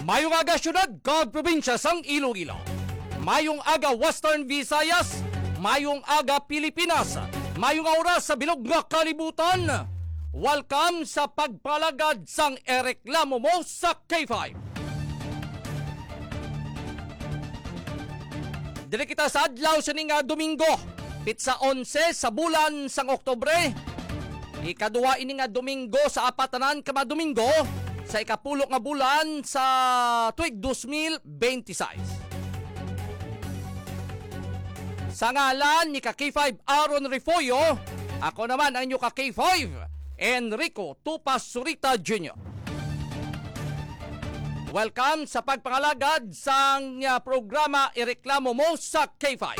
Mayong aga syudad kag probinsya sang Iloilo. Mayong aga Western Visayas, mayong aga Pilipinas, mayong oras sa bilog nga kalibutan. Welcome sa pagpalagad sang ereklamo mo sa K5. Dili kita sa adlaw sa Domingo, pitsa 11 sa bulan sang Oktubre. Ikaduwa ini nga Domingo sa apatanan ka mga Domingo sa ikapulo nga bulan sa tuig 2026. Sa ngalan ni K5 Aaron Refollo, ako naman ang inyo K5 Enrico Tupas Surita Jr. Welcome sa pagpangalagad sang programa Ireklamo Mo sa K5.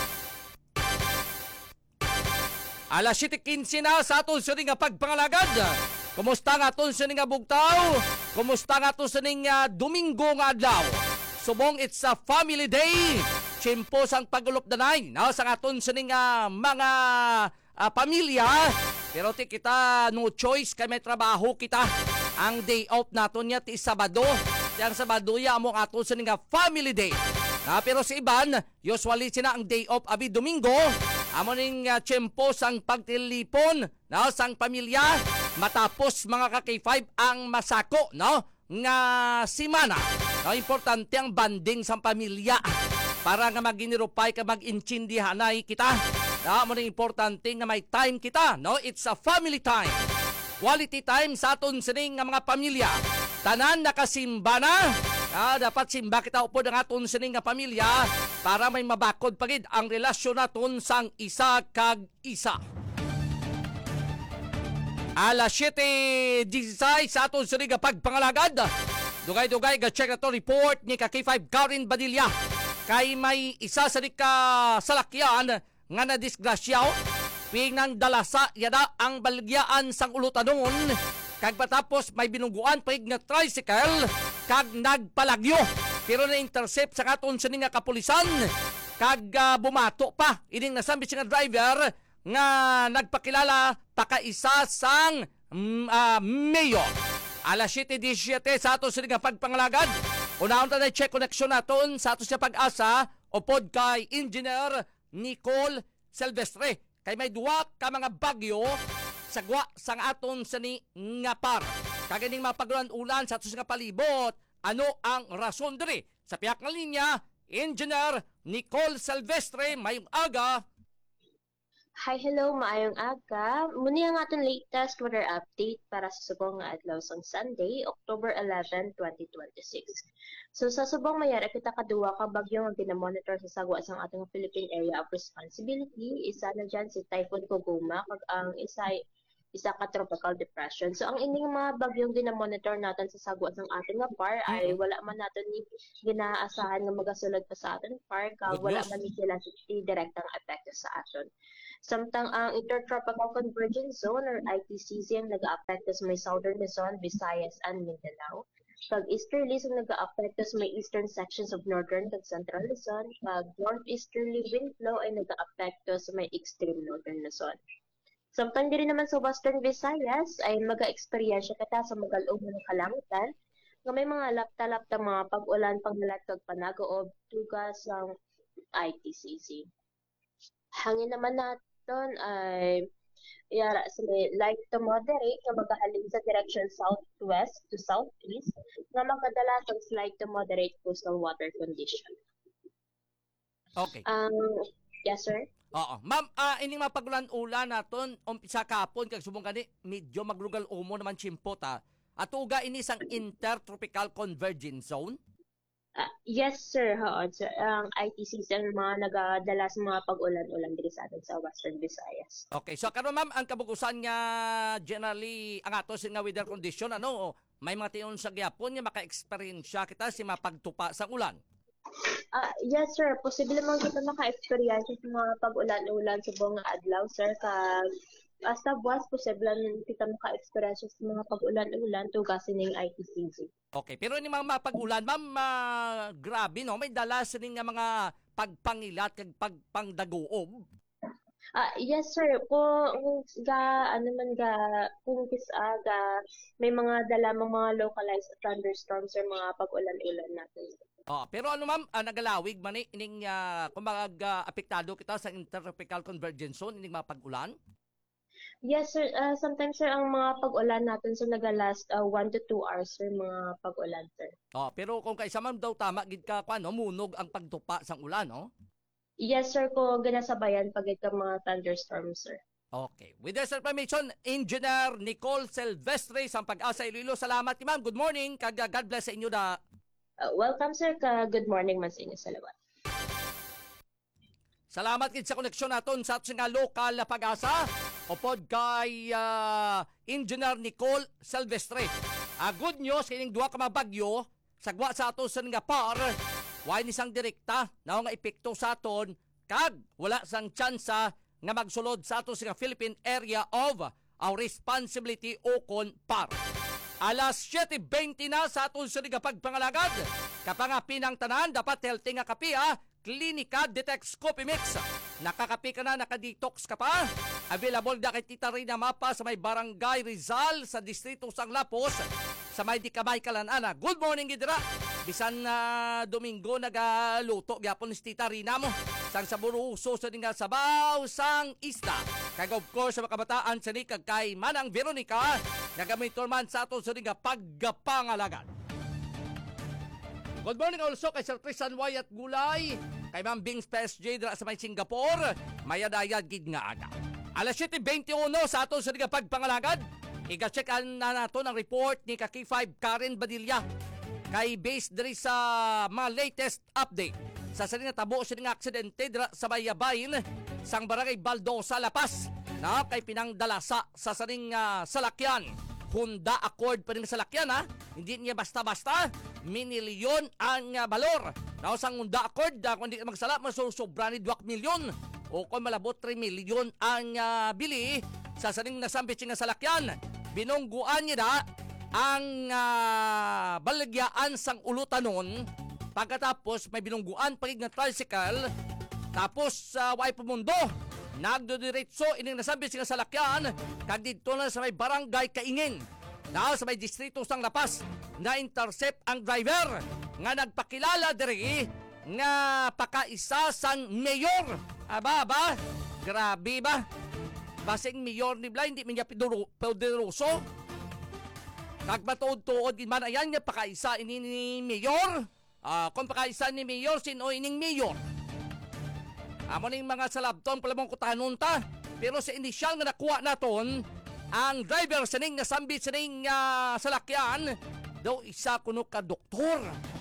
Alas 7:15 na sa aton sa nga pagpangalagad. Kumusta nga aton sa nga bugtaw? Kumusta nga aton sa nga Domingo nga adlaw? Subong it's a family day. Tiyempo sang pagulop danay na sa aton sa nga mga pamilya. Pero ti kita no choice kay may trabaho kita. Ang day off naton niya ti Sabado. Yang Sabado ya mo aton sa nga family day. Pero sa iban, usually sina ang day off abi Domingo. Amo ning tiyempo sang pagtilipon na sang pamilya matapos mga ka-K5 ang masako no nga simana. No, importante ang banding sang pamilya para nga maginirupay ka mag-intindihanay kita. Amo ning importante nga may time kita no, it's a family time. Quality time sa aton sining nga mga pamilya. Tanan nakasimba na. Dapat simba kita upod ang aton sining nga pamilya para may mabakod pagid ang relasyon naton sang isa kag isa. Alas 7:16 sa aton sining nga pagpangalagad. Dugay-dugay ga check ato report ni K5 Karen Badilla. Kay may isa sa salakyan nga nadisgrasyaw. Pinang dalasa yada ang baligyaan sang ulutanon. Kag patapos may binungguan pagig nga tricycle kag nagpalagyo. Pero na-intercept sa aton sa nga kapulisan kag bumato pa. Ining nasambi nga driver nga nagpakilala pakaisa sang mayor. Alas 7:17 sa aton sa nga pagpangalagad. Unahon ta na check connection naton sa aton sa Pag-asa upod kay Engineer Nicole Silvestre. Kay may duwa ka mga bagyo sagwa sang aton sa ni nga par. Kaganing mapagulan ulan sa aton sa palibot. Ano ang rason diri? Sa piyak nga linya, Engineer Nicole Silvestre, mayong aga. Hi, hello, maayong aga. Muni ang aton latest weather update para sa subong nga adlaw sang Sunday, October 11, 2026. So sa subong mayara kita kaduwa ka bagyo nga ginamonitor sa sagwa sang atong Philippine Area of Responsibility. Isa na dyan si Typhoon Koguma kag ang isa ka tropical depression. So ang ining mga bagyong ginamonitor natin sa sagwa ng ating nga par ay wala man natin ni ginaasahan nga magasulod pa sa ating par kag wala man ni sila direktang epekto sa aton. Samtang ang Intertropical Convergence Zone or ITCZ ang nag-aapekto sa may southern Luzon, Visayas, and Mindanao. Kag easterly sa nag-aapekto sa may eastern sections of northern kag central Luzon. Kag northeasterly wind flow ay nag-aapekto sa may extreme northern Luzon. Samtang diri naman sa Western Visayas ay mag-a-eksperyensya kita sa magalog ng kalangitan nga may mga lapta-lapta mga pag-ulan panghalatag panagoob tugas ang ITCZ. Hangin naman naton ay yara sa light to moderate nga magahalin sa direction southwest to southeast nga magkadala sa slight to moderate coastal water condition. Okay. Yes, sir. Oo. Ma'am, ining mapagulan-ulan naton umpisa kapon kag subong kani medyo maglugal umo naman tiyempo ta. Atuga ini sang Intertropical Convergence Zone? Yes, sir. Sir. Ang ITC ang mga nagadala sa mga pag-ulan-ulan diri sa atin sa Western Visayas. Okay. So karon ma'am, ang kabukusan nga generally ang ato nga weather condition may mga tion sa gyapon nga maka-experience kita si mapagtupa sa ulan. Yes, sir. Posible man kita maka-experience sa mga pag-ulan-ulan sa buong adlaw, sir. Sa buwas, posible kita maka-experience sa mga pag-ulan-ulan tugasin ng ITCZ. Okay. Pero ni mga mapag-ulan, ma'am, grabe, no? May dala sa nga mga pagpangilat kag pagpangdaguob. Yes sir, kung ano man kung ga may mga dala mga localized thunderstorms or mga pag-ulan-ulan natin. Pero ano ma'am, nagalawig man ining kumbaga apektado kita sa intertropical convergence zone ining mga pag-ulan? Yes sir, sometimes sir ang mga pag-ulan natin so naga-last 1 to 2 hours sir mga pag-ulan sir. Pero kung kaisa man daw tama gid ka kuno munog ang pagtupa sang ulan, no? Yes sir, ko ginasabayan pag ito mga thunderstorms sir. Okay. With this information, Engineer Nicole Silvestre sa Pag-asa Iloilo. Salamat ma'am. Good morning. God bless sa inyo da. Welcome sir, good morning man sa inyo sa lahat. Salamat kid sa koneksyon naton sa ating nga lokal na pag-asa upod kay Engineer Nicole Silvestre. Good news kining duha ka mga bagyo sagwa sa aton sa nga par why ni sang direkta na nga epekto sa aton kag wala sang tsansa nga magsulod sa aton sa Philippine Area of Responsibility o kon par. Alas 7:20 na sa aton sa pagpangalagad. Kapangapi ng tanan, dapat healthy nga kapi Klinika Detect Coffee Mix. Nakakapi ka na, nakadetox ka pa. Available na kay Tita Rina Mapa sa may Barangay Rizal sa Distrito Sang Lapos sa may Dikamay Kalanana. Good morning, Gidra. Bisan Domingo nagaluto gyapon ni Tita Rina mo. Sang saburuso sa nga sabaw sang isda. Kag of course sa makabataan sa ni kay Manang Veronica nagamitor man sa ato sa nga pagpangalagan. Good morning also kay Sir Trisan Wayat Gulay, kay Ma'am Bings PSG dira sa may Singapore, mayadayad gid nga aga. Alas 7:21 sa aton sa nga pagpangalagad. Iga-check na nato ang report ni Kaki5 Karen Badilla kay based diri sa mga latest update. Sa sa tabo sa nga aksidente dira sa Bayabayin sang barangay Baldosa Lapas na kay pinangdalasa sa saning salakyan. Honda Accord pa rin salakyan hindi niya basta-basta minilyon ang balor. Now sang Honda Accord kung hindi magsala masusubra ni 2 milyon o kung malabot 3 milyon ang bili sa saning nasambit nga salakyan. Binungguan niya ang balagyaan sang ulutanon. Pagkatapos may binungguan pagig nga tricycle. Tapos way pumundo. Nagdodiretso ining nasambit nga salakyan kag didto na sa may barangay Kaingin. Na sa may distrito sang Lapas na intercept ang driver nga nagpakilala diri nga pakaisa sang mayor. Aba, grabe ba? Basing mayor ni Bly, hindi man niya poderoso. Kag matuod-tuod din man ayan nga pakaisa ini ni mayor. Kung pakaisa ni mayor, sino ining mayor? Amo ning mga salabton pala mong kutahanon ta. Pero sa inisyal nga nakuha naton, ang driver sa ning nasambit sa ning salakyan, daw isa kuno ka doktor.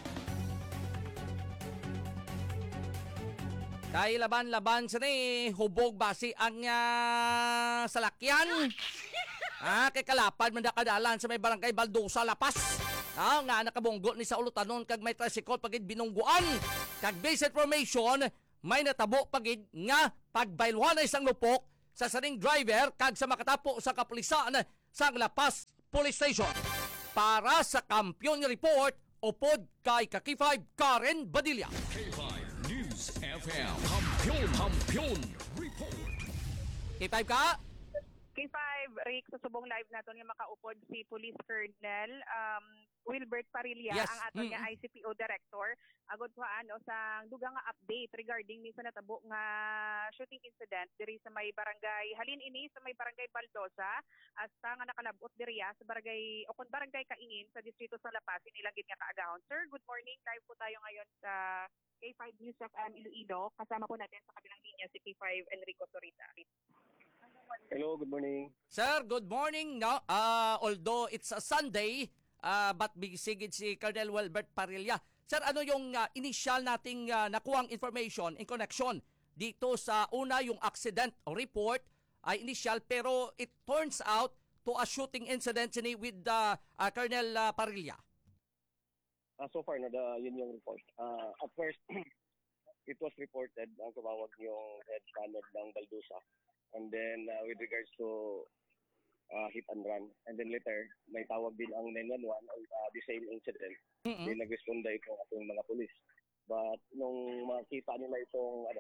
Kay laban-laban sa ni hubog basi ang salakyan. Kay kalapad man nakadalan sa may barangay Baldosa Lapas. Nga nakabunggo ni sa ulutanon kag may tricycle pagid binungguan. Kag base information, may natabo pagid nga pagbailwan na isang lupok sa saning driver kag sa makatapo sa kapulisan sa Lapas Police Station. Para sa Kampiyon Report, upod kay Kaki5 Karen Badilla. K5 News FM. Kampiyon Report. K5 ka? K5, Rick, sa subong live naton nga makaupod si Police Colonel Wilbert Parilla, Yes. ang aton nga ICPO Director. Agod pa sa dugang nga update regarding ni sa natabo nga shooting incident diri sa may barangay halin ini sa may barangay Baldosa hasta nga nakalabot diri sa barangay o kon barangay Kaingin sa distrito sa Lapas inilang gid nga kaagahon. Sir, good morning. Live po tayo ngayon sa K5 News FM Iloilo. Kasama po natin sa kabilang linya si K5 Enrico Sorita. Hello, good morning. Sir, good morning. No, although it's a Sunday, but bisigid si Colonel Wilbert Parilla. Sir, ano yung initial nating nakuhang information in connection dito sa una yung accident report ay initial pero it turns out to a shooting incident with Colonel Parilla. So far, yun yung report. At first, it was reported ang tumawag yung head cannon ng Baldusa. And then with regards to hit and run. And then later, may tawag din ang 911 on the same incident. Then nag-responda itong ating mga pulis. But nung makita nila itong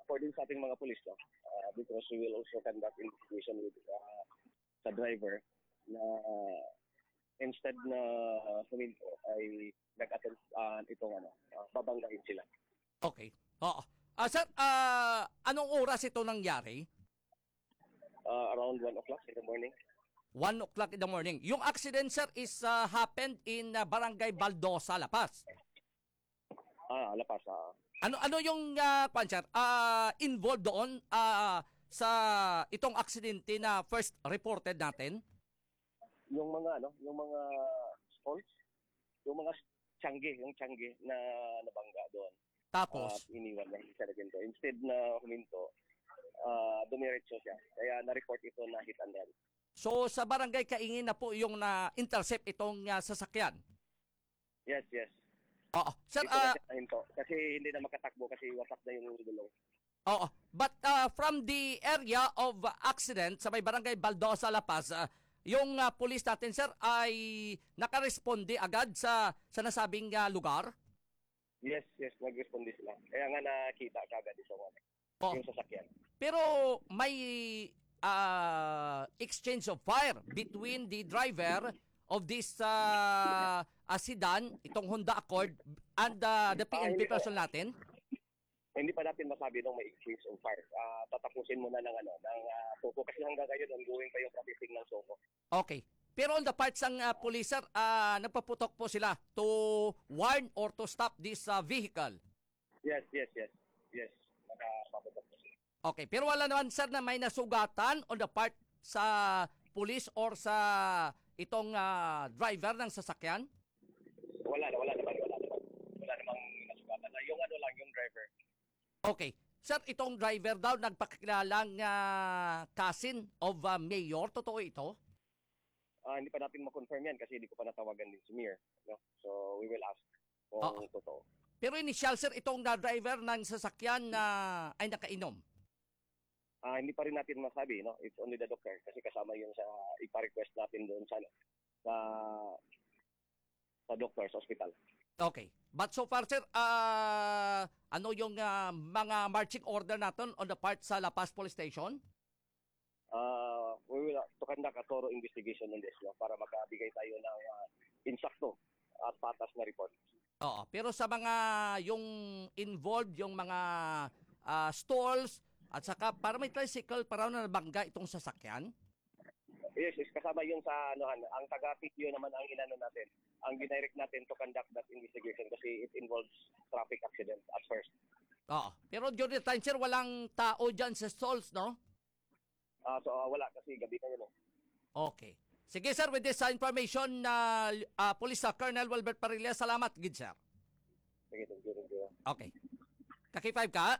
according sa ating mga pulis, no, because we will also conduct investigation with sa driver na instead na huminto ay nag-attempt itong babanggain sila. Okay. Oo. Sir, anong oras ito nangyari? Around 1 o'clock in the morning. 1 o'clock in the morning. Yung accident, sir, is happened in Barangay Baldosa, La Paz. Lapas. Ano yung sir, involved doon sa itong aksidente na first reported natin? Yung mga sports, yung mga tiyangge na nabangga doon. Tapos, Iniwan lang siya na ginto. Instead na huminto, dumiretso siya. Kaya na-report ito na hit and run. so sa barangay Kaingin na po yung na-intercept itong sasakyan. Yes. Oo. Sir, Dito na siya nahinto. Kasi hindi na makatakbo kasi wasak na yung gulong. oo. But from the area of accident sa may barangay Baldosa, La Paz, yung police natin, sir, ay nakaresponde agad sa nasabing lugar? Yes, nag-responde sila. Kaya nga nakita kagad Oo. yung sasakyan. Pero may exchange of fire between the driver of this sedan, itong Honda Accord, and the PNP hindi po. personnel natin? Hindi pa natin masabi nung may exchange of fire. Tatapusin muna ng Soko kasi hanggang ngayon ongoing pa yung processing ng Soko. Okay. Pero on the parts ng police, sir, nagpaputok po sila to warn or to stop this vehicle. Yes. Nakapaputok po sila. Okay. Pero wala naman, sir, na may nasugatan on the part sa police or sa itong driver ng sasakyan? Wala naman. Wala namang nasugatan. Yung yung driver. Okay. Sir, itong driver daw nagpakilalang cousin of mayor. Totoo ito? Hindi pa natin ma-confirm yan kasi hindi ko pa natawagan din si Mayor. No? So, we will ask kung totoo. Pero initial, sir, itong driver ng sasakyan ay nakainom. Hindi pa rin natin masabi. No? It's only the doctor kasi kasama yun sa ipa-request natin doon sa doctor sa hospital. Okay. But so far, sir, ano yung mga marching order natin on the part sa La Paz Police Station? We will to conduct a thorough investigation on this para makabigay tayo ng insakto at patas na report. Oo. Pero sa mga yung involved, yung mga stalls, at saka para may tricycle para na nabangga itong sasakyan? Yes, kasama yun sa ang taga-PTO naman ang inano natin. Ang dinirect natin to conduct that investigation kasi it involves traffic accident at first. Oo. Pero during the time, sir, walang tao dyan sa stalls, no? Wala kasi gabi na yun. Okay. Sige, sir, with this information, Police Colonel Wilbert Parilla, salamat, good, sir. Sige, thank you. Okay. Kaki-5 ka?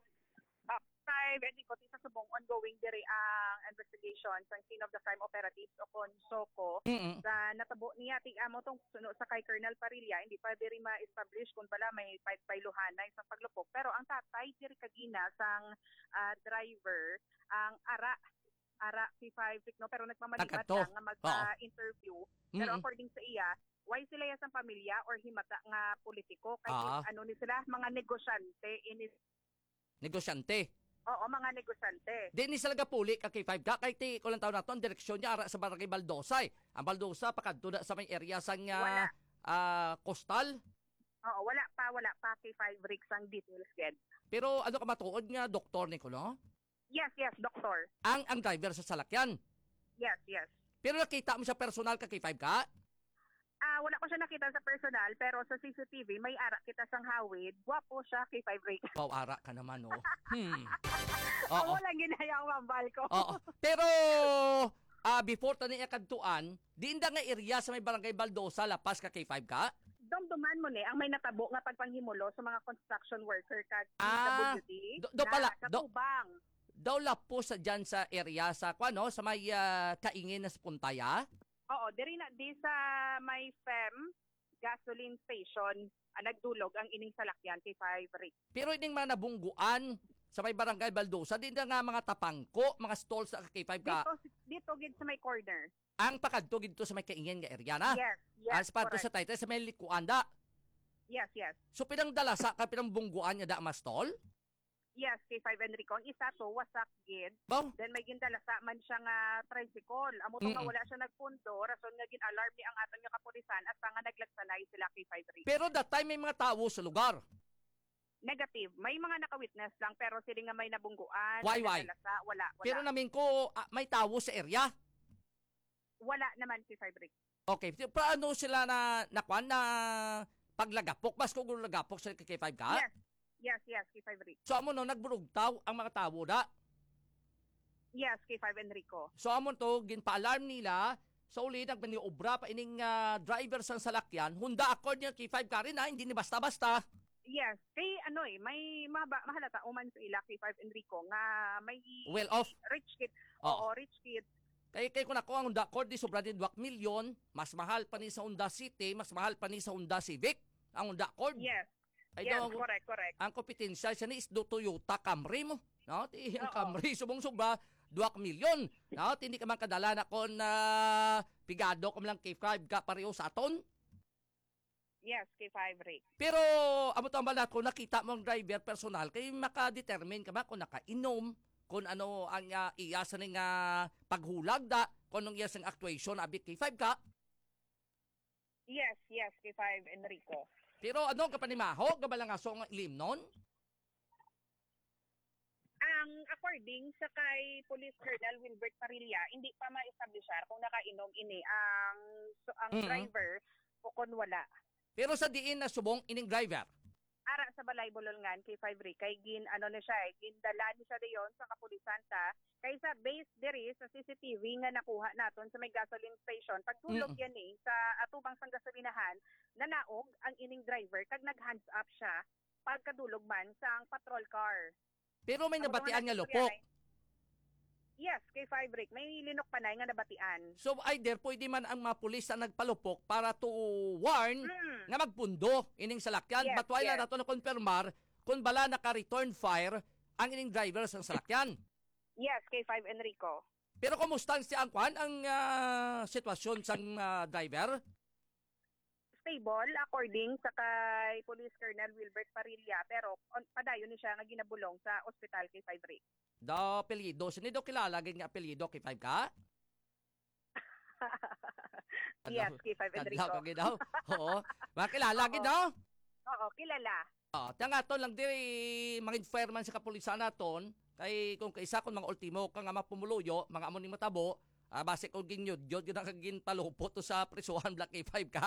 Hindi ko sa subong ongoing diri ang investigation sa scene of the crime operatives o Soko. Sa natabo niya ating amo tong suno sa kay Colonel Parilla, hindi pa diri ma-establish kung bala may payluhan na isang paglupok. Pero ang tatay diri kagina sang driver ang ara P5 no, pero nagmamalibat Takato. nga magpa-interview. Pero according sa iya, why sila sa pamilya or himata nga politiko kay ano ni sila mga negosyante Negosyante. Oo, mga negosyante. Di ni sila puli kaki-5 ka kay ti ko lang taon naton direksyon niya ara sa barangay Baldosa. Ang Baldosa pakadto na sa may area sang coastal. Oo, wala pa kay 5 rigs ang details ged. Pero ano ka matuod nga doktor ni ko no? Yes, doctor. Ang driver sa salakyan. Yes. Pero nakita mo siya personal kaki-5 ka? Wala ko siya nakita sa personal, pero sa CCTV, may ara kita sang hawid. Gwapo siya kay 5 rigs. Wow, ara ka naman, oh. Oo, lang ginayang mambal ko. Oo. Pero, before tani kadtuan, diinda nga area sa may barangay Baldosa, La Paz, kay 5 ka? Dumduman mo ni, ang may natabo nga pagpanghimulo sa mga construction worker kag WD. Katubang. Daw lapo sa dyan sa area sa sa may Kaingin na sa Puntaya? Oo, diri na di sa may FEM gasoline station nagdulog ang ining salakyan kay 5 rigs. Pero ining mga nabungguan sa may barangay Baldosa, di na nga mga tapangko, mga stalls sa kay 5 ka. Dito gid sa may corner. Ang pakadto gid sa may Kaingin nga area na. Yes. As sa title sa may likuan da. Yes. So pinang dala sa pinang bungguan niya da ma stall? Yes, K5 Enrico. Ang isa to, wasak gid. Baw? Then may gindalasa man siya nga tricycle. Amo to nga Mm-mm. wala siya nagpundo, rason nga gin-alarm ni ang aton nga kapulisan at nga naglagsanay sila K5 Enrico. Pero that time may mga tao sa lugar. Negative. May mga naka-witness lang pero sila nga may nabungguan. Why? may nagdalasa. Wala. Pero namin ko, may tao sa area. Wala naman K5 Enrico. Okay, paano sila na paglagapok? Mas kung lagapok sa K5 ka? Yes, K5 Enrico. So amo no, nagburugtaw ang mga tao na. Yes, K5 Enrico. So amo to, ginpa-alarm nila. So uli, nagmaniobra pa ining driver sa salakyan. Hunda accord niya K5 ka rin hindi ni basta-basta. Yes, kay may mahalata uman sa ila K5 Enrico nga may Well off. rich kid. Oo. Oo, rich kid. Kaya ko na ko ang Honda Accord di sobra din 2 milyon. Mas mahal pa ni sa Honda City, mas mahal pa ni sa Honda Civic. Ang Honda Accord. Yes. Ay, Yes, daw, correct. ang kompetensya siya ni is do Toyota Camry mo. No? Ang Oo. Camry, subong sobra 2 milyon. No? Hindi ka man kadala na kon pigado ka man lang K5 ka pareho sa aton. Yes, K5 Rick. Pero amo to ang balat ko, nakita mo ang driver personal kay maka-determine ka ba kung nakainom, kung ano ang iyasa ng paghulag da, kung anong iyasa ng actuation abit K5 ka. Yes, K5 Enrico. Pero ano ka panimaho, gabalang aso ang ilim nun? Ang according sa kay Police Colonel Wilbert Parilla, hindi pa ma-establishar kung nakainom ini ang Mhm. driver o kung wala. Pero sa diin na subong ining driver. Ara sa balay Bulolngan kay 5 Rick kay gindala ni siya dayon sa kapulisan ta kaysa based diri sa CCTV nga nakuha naton sa may gasoline station pagtulog yan sa atubang sang gasolinahan nanaog ang ining driver kag nag-hands up siya pagkadulog man sang patrol car. Pero may Ang nabatian nga mga lupok. Yes, kay 5 Rick may linok panay nga nabatian. So either pwede man ang mga pulis na nagpalupok para to warn nga magpundo ining salakyan. Yes, But wala yes. na to na konfirmar kung bala naka-return fire ang ining driver sa salakyan. Yes, kay 5 Enrico. Pero kumusta si Angkwan ang sitwasyon sang driver? Stable according sa kay Police Colonel Wilbert Parilla pero padayon ni siya nga ginabulong sa ospital kay 5 Rick. Do apelyido. Sino do kilala gid nga apelyido kay 5 ka? Yes, kay 5 Enrico. Kadlaw ka gid daw. Oo. Makilala gid daw. Oo, kilala. Tanga to lang diri mga fireman sa kapulisan naton kay kung kaisa kon mga ultimo ka nga mapumuluyo, mga amo ni matabo, base kung ginyod-yod yun ang ginpalupot to sa prisuhan Black A5 ka.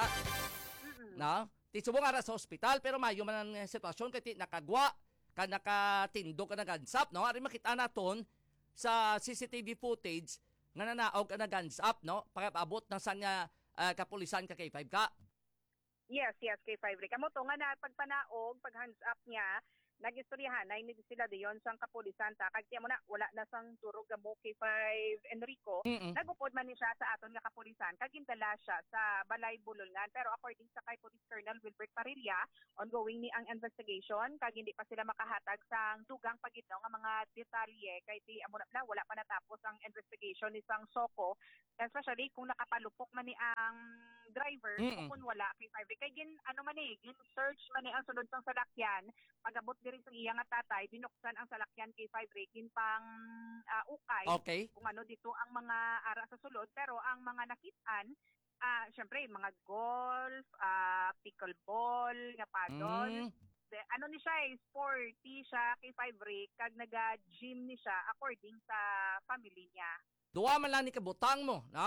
Na? Tisubong ara sa ospital pero mayo man ang sitwasyon kay nakagwa ka nakatindo ka nagansap, no? Ari makita naton sa CCTV footage nga nanaog ka nagansap, no? Pagabot ng sang kapulisan ka kay 5 ka. Yes, kay 5 Rick. Amo to nga na pagpanaog, pag hands up niya, nagistoryahan na hindi sila diyon sang kapulisan ta kag tiyan mo na wala na sang turog gamo kay 5 Enrico. Nagupod man ni siya sa aton nga kapulisan kag gindala siya sa balay Bulolngan pero according sa kay Police Colonel Wilbert Parilla, ongoing ni ang investigation kag hindi pa sila makahatag sang dugang pagitaw nga mga detalye kay ti amo na wala pa natapos ang investigation ni sang Soko, especially kung nakapalupok man ni ang driver o kung wala kay 5 Rick. Kay gin gin search man ni ang sulod sang salakyan pagabot diri sa iya nga tatay binuksan ang salakyan kay 5 Rick pang ukay. Okay. Kung ano dito ang mga ara sa sulod pero ang mga nakitaan syempre mga golf, pickleball, nga paddle. Ano ni siya sporty siya kay 5 Rick kag naga-gym ni siya according sa family niya. Duwa man lang ni kabutang mo, no?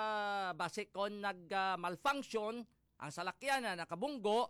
Base kon nag-malfunction ang salakyan na nakabunggo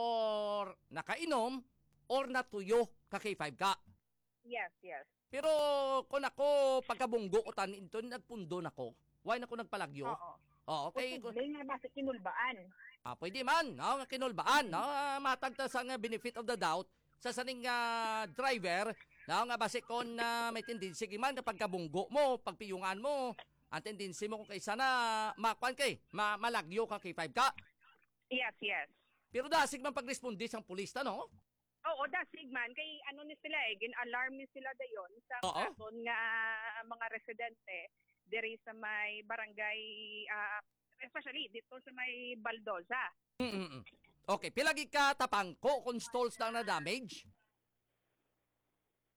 or nakainom or natuyo ka kay 5 ka. Yes. Pero kung ako pagkabunggo ko tanin ito, nagpundo na ko. Why na ko nagpalagyo? Oo. Okay. Posible nga basta kinulbaan. Pwede man, no? Kinulbaan, no? Matagta sa benefit of the doubt sa saning driver, no? Nga base kon may tendency man kapag kabunggo mo, pagpiyungan mo, ang tendency mo kung kaysa na makwan kay, malagyo ka kay 5 ka. Yes. Pero dasig man pag-responde sang pulis ta, no? Oo, dasig man kay ano ni sila gin-alarm ni sila dayon sa aton nga mga residente diri sa may barangay especially dito sa may Baldosa. Okay, pilagi ka tapang ko kung stalls lang na damage?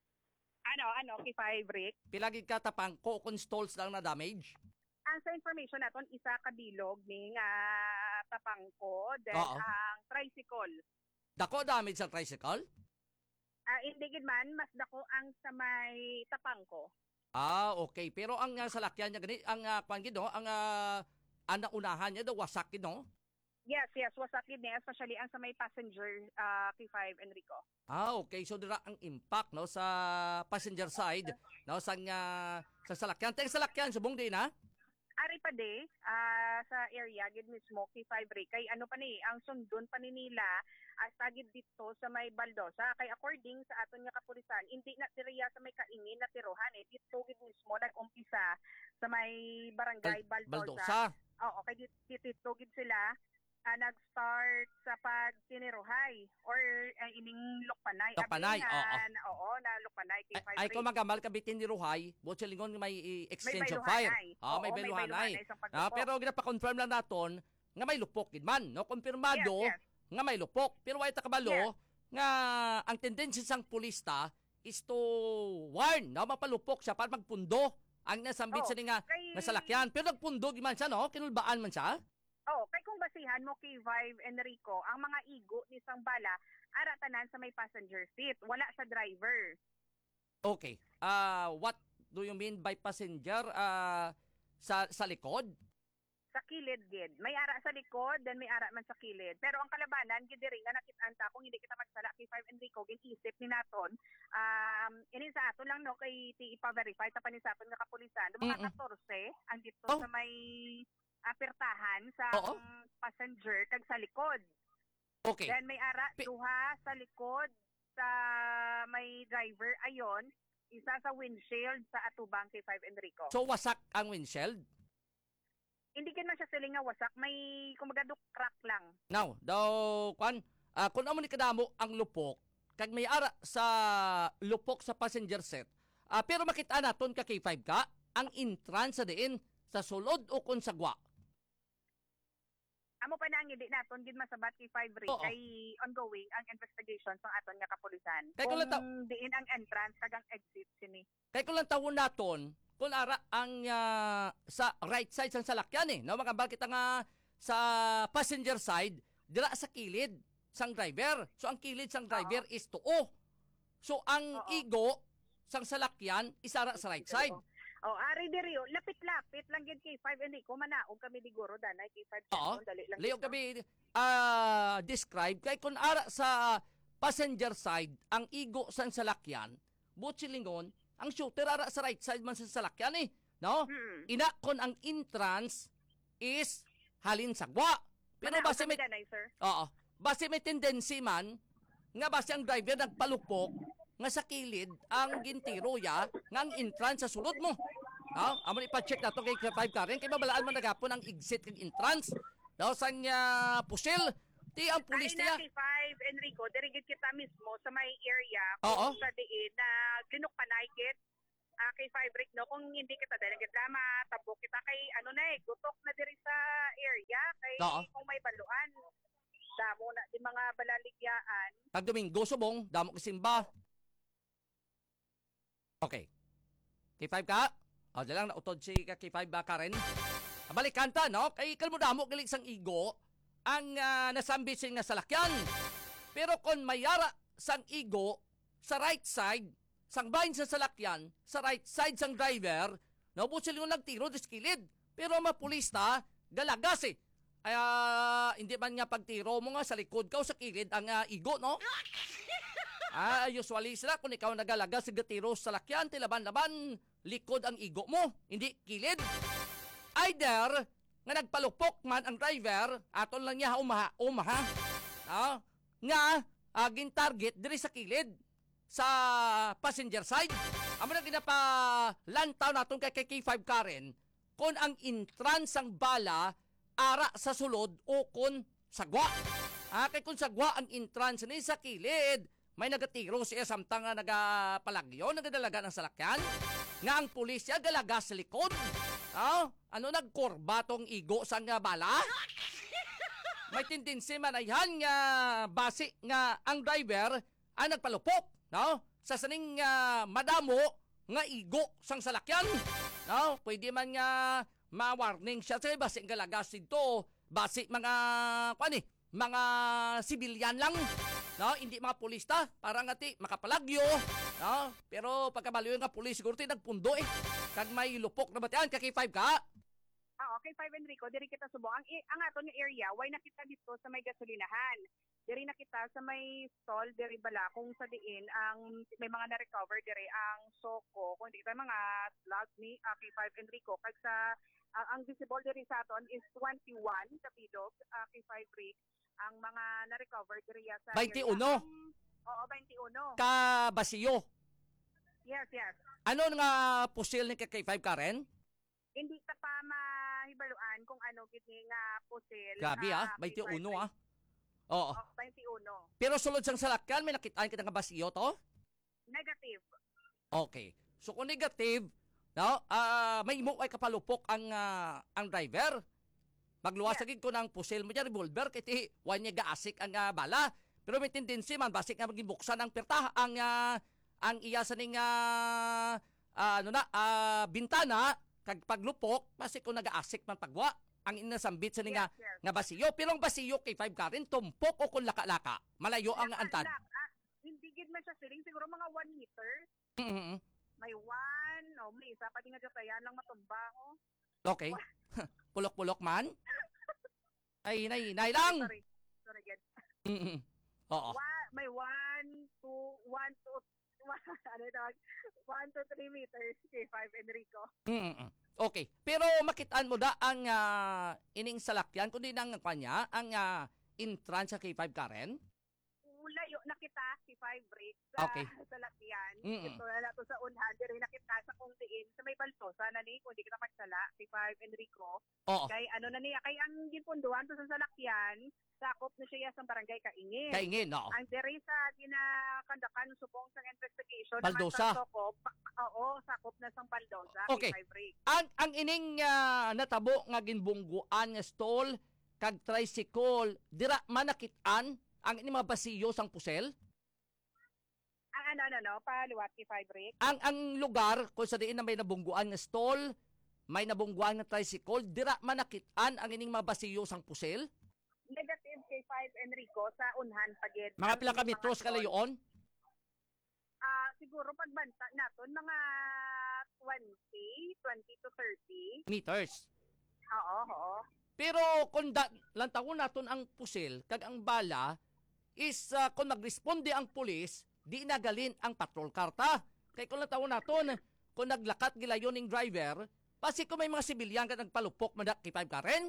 K5 Rick. Pilagid ka tapangko kung stalls lang na damage. Ang sa information naton isa kabilog ning tapangko, then Oo. ang tricycle. Dako damage sa tricycle? Hindi gid man mas dako ang sa may tapangko. Okay. Pero ang salakyan niya gani, ang kwan gid no, ang naunahan niya daw wasak gid no? Yes, wasak gid niya, especially ang sa may passenger K5 Enrico. Okay. So dira ang impact no sa passenger side no sa salakyan. Teng salakyan subong din ha. Ari pa de sa area gid mismo K5 Rick kay ano pa ni ang sundon pa ni nila hasta gid dito sa may Baldosa kay according sa aton nga kapulisan hindi na diriya sa may kaingin na tirohan dito gid mismo nag-umpisa sa may barangay Baldosa. Baldosa. Oo, kay dito gid sila nag-start sa pagtiniruhay or ining lukpanay. Lukpanay, Oo, na lukpanay K5 Ay Rick. ko magamal ka bitin ni Ruhay, butsa lingon may exchange of bayluhanay. fire. May Oo, bayluhanay. sa paglupok. Pero gina-confirm lang naton nga may lupok gid man, no? Kumpirmado Yes. nga may lupok. Pero way ta kabalo Yes. nga ang tendency sang pulista is to warn, no? Mapalupok siya para magpundo ang nasambit sa nga kay- salakyan. Pero nagpundo gid man siya, no? Kinulbaan man siya. Kay kung basihan mo kay Vive Enrico, ang mga igo ni Sangbala ara tanan sa may passenger seat, wala sa driver. Okay. What do you mean by passenger? Sa likod? Sa kilid gid. May ara sa likod, then may ara man sa kilid. Pero ang kalabanan gid diri nga nakit-an ta kung hindi kita magsala kay Vive Enrico, ginisip ni naton. Ini sa aton lang no kay ipa-verify ta pa ni sa aton nga kapulisan. Mga 14 ang dito sa may apertahan sa Oo. passenger kag sa likod. Okay. Then may ara duha sa likod sa may driver ayon, isa sa windshield sa atubang kay 5 Enrico. So wasak ang windshield? Hindi kin man siya siling nga wasak, may kumaga crack lang. Now, daw kung amo ni kadamo ang lupok, kag may ara sa lupok sa passenger set, pero makita naton ka K5 ka, ang entrance sa diin sa sulod o kung sagwa. Amo pa na ang hindi naton gid masabat kay 5 Rick Oo. kay ongoing ang investigation sa aton nga kapulisan. Kay Kung kung lang diin ang entrance kag ang exit sini. Kay kung lang tawon naton, kung ara ang sa right side sang salakyan no makabal kita nga sa passenger side dira sa kilid sang driver. So ang kilid sang driver is tuo. So ang Oo. igo sang salakyan isara sa right side. Ari diri lapit-lapit lang gid kay 5 Enrico manaog kami diguro danay kay 5 Oo. dali lang. Leo gid, no? kami describe kay kung ara sa passenger side ang igo sang salakyan, butsilingon ang shooter ara sa right side man sa salakyan no? Ina kon ang entrance is halin sagwa. Pero Manaog base kami may danay, sir. base may tendency man nga base ang driver nagpalupok nga sa kilid ang gintiro ya nga ang entrance sa sulod mo. Amo ipa-check nato kay 5 Karen kay mabalaan man nagapon ang exit kag entrance. Daw sang pusil ti ang pulis Ay niya. na kay 5 Enrico, diri gid kita mismo sa may area Oo. kung sa diin na ginukpanay gid kay 5 Rick no kung hindi kita dali gid lama tabok kita kay gutok na diri sa area kay Oo. kung may baluan damo na di mga balaligyaan. Pag Domingo subong damo ka simba. Okay. K5 ka? Lang nautod si K5 ba Karen? Balik kanta no? Kay kalmo damo galing sang igo ang nasambisin nga salakyan. Pero kung mayara sang igo sa right side, sang bahin sa salakyan, sa right side sang driver, naubutsil yung nagtiro sa kilid. Pero mapulista, galagas hindi man nga pagtiro mo nga sa likod ka o sa kilid ang igo, no? Usually sila kung ikaw nagalagas sa gatiro sa salakyan, tilaban-laban, likod ang igo mo, hindi kilid. Either nga nagpalupok man ang driver, aton lang niya umaha. Nga aging target diri sa kilid sa passenger side. Amo na ginapalantaw naton kay K5 Karen kung ang entrance ang bala ara sa sulod o kung sagwa. Kay kung sagwa ang entrance ni sa kilid, may nagatiro siya samtang nga nagapalagyo, nagadalaga ng salakyan. Nga ang pulisya galaga sa likod. Nagkorba tong igo sang bala? May tendency man ayhan nga basi nga ang driver ang nagpalupok. No? sa saning madamo nga igo sang salakyan. No, pwede man nga ma-warning siya sa basi nga lagas dito, basi mga mga sibilyan lang. No, hindi mga pulista, parang ati makapalagyo. No, pero pagkabaliw nga pulis siguro ti nagpundo kag may lupok na batian ka K5 ka. Okay, 5 Enrico, diri kita subong. Ang aton nga area, why nakita dito sa may gasolinahan. Diri nakita sa may stall, diri bala, kung sa diin, may mga na-recover diri ang soko. Kung di kita mga slug ni K5 Enrico, kag sa, ang visible diri sa aton is 21 kapidog, K5 Rick. Ang mga na-recover diri sa 21? area. Oo, 21. Ka basiyo. Yes. Ano nga pusil ni K5 Karen? Hindi ta pa mahibaluan kung ano gini nga pusil. Grabe K5 21 Rick. Oo. 21. Pero sulod sang salakyan, may nakitaan kita nga basiyo to? Negative. Okay. So kung negative, no, may mo ay kapalupok ang driver. Magluwas agad ko ng pusil mo dyan, revolver, kiti wan niya gaasik ang bala. Pero may tendency man, basik nga maging buksan ang perta, ang iya sa ning bintana, kag paglupok, basik ko nagaasik man pagwa. Ang inasambit sa nga, Yes. nga basiyo. Pero ang basiyo kay 5 Karen, tumpok o kung laka-laka. Malayo ang antad. Hindi gid man siya siling, siguro mga 1 meter. Mhm. May 1, may isa pa nga dyan lang matumba ko. Okay. Pulok-pulok man. Ay, nay lang. Sorry again. Mhm. Oo. May 1 to 3 meters kay 5 Enrico. Mm-mm. Okay. Pero makitaan mo da ang ining salakyan kundi nang kanya ang entrance sa K5 Karen? Layo nakita si 5 Rick sa Okay. lakyan. Mm-mm. Ito na to sa unhan, diri nakita sa kung diin sa may baltosa na ni kung di kita magsala si 5 Enrico. Oo. Kay ano na niya, kay ang gipunduhan to sa salakyan, sakop na siya sa barangay Kaingin. Kaingin, oo. Ang diri sa ginakandakan subong sa investigation Baldosa. naman sa Sokop, sakop na sang Baldosa Okay. kay 5 Rick. Ang ining natabo nga ginbungguan nga stall kag tricycle, dira manakitaan ang ining mga basiyo sang pusel? Ang paluwat kay 5 Rick. Ang lugar kung sa diin na may nabungguan nga stall, may nabungguan nga tricycle, dira manakitaan ang ining mga basiyo sang pusel? Negative kay 5 Enrico sa unhan pagid. Mga pila ka metros kalayoon? Siguro pagbanta naton mga 20 to 30. Meters. Oo. Pero kung lantawon naton ang pusil kag ang bala is kung magresponde ang pulis, di nagalin ang patrol karta. Kay kung lantawon naton, kung naglakat gilayon ning driver, pasi kung may mga sibilyan ka nagpalupok madak kay 5 Karen.